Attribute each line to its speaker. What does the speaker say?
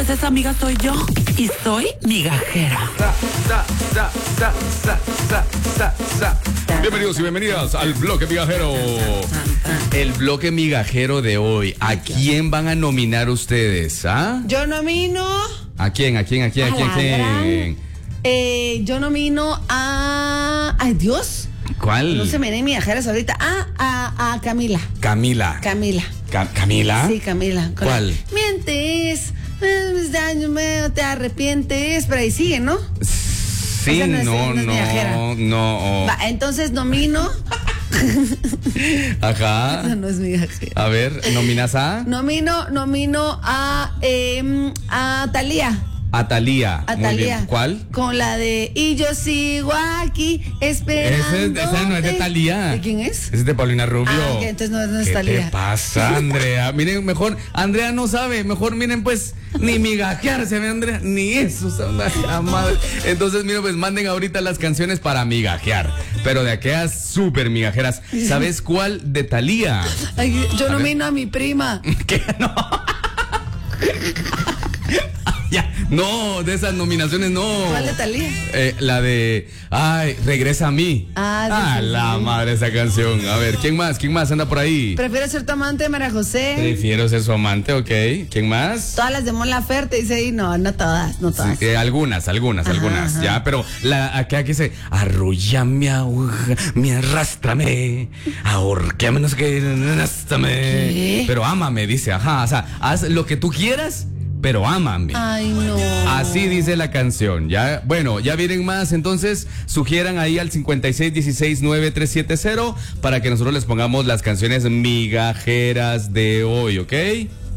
Speaker 1: pues esa amiga soy yo y soy migajera.
Speaker 2: Bienvenidos y bienvenidas al bloque migajero. El bloque migajero de hoy. ¿A quién van a nominar ustedes? ¿Ah?
Speaker 3: Yo nomino.
Speaker 2: ¿A quién?
Speaker 3: Yo nomino a. Ay, Dios.
Speaker 2: ¿Cuál?
Speaker 3: No se me den migajeras ahorita. A Camila.
Speaker 2: Camila. ¿Camila?
Speaker 3: Sí, Camila.
Speaker 2: ¿Cuál?
Speaker 3: Mientes. Te arrepientes. Pero ahí sigue, ¿no?
Speaker 2: Sí, no.
Speaker 3: Va, entonces nomino.
Speaker 2: Ajá.
Speaker 3: Eso no es migajera.
Speaker 2: A ver, ¿nominas a?
Speaker 3: Nomino a Thalía.
Speaker 2: A Thalía. Muy bien. ¿Cuál?
Speaker 3: Con la de Y yo sigo aquí esperando.
Speaker 2: Esa no es de Thalía.
Speaker 3: ¿De quién es?
Speaker 2: Es de Paulina Rubio.
Speaker 3: Okay, entonces no es
Speaker 2: ¿Qué
Speaker 3: Thalía.
Speaker 2: te pasa, Andrea? Miren, mejor, Andrea no sabe. Mejor miren, pues, ni migajearse, Andrea. Ni eso, la madre. Entonces, miren, pues, manden ahorita las canciones para migajear. Pero de aquellas súper migajeras. ¿Sabes cuál? De Thalía.
Speaker 3: Ay, yo nomino a mi prima.
Speaker 2: ¿Qué? No. Ya, no, de esas nominaciones no.
Speaker 3: ¿Cuál de Thalía?
Speaker 2: La de Ay, regresa a mí.
Speaker 3: Sí,
Speaker 2: la madre esa canción. A ver, ¿quién más anda por ahí?
Speaker 3: Prefiero ser tu amante, María José.
Speaker 2: Prefiero ser su amante, ok. ¿Quién más?
Speaker 3: Todas las de Mon Laferte, dice ahí. No todas.
Speaker 2: Sí, algunas,
Speaker 3: ajá.
Speaker 2: ya, pero acá que dice, arrullame, me arrástrame, ahorquéame, no sé qué, arrástrame.
Speaker 3: ¿Qué?
Speaker 2: Pero ámame, dice, ajá, o sea, haz lo que tú quieras, pero ámame.
Speaker 3: Ay, no.
Speaker 2: Así dice la canción. Ya, bueno, ya vienen más, entonces sugieran ahí al 56169370 para que nosotros les pongamos las canciones migajeras de hoy, ¿ok?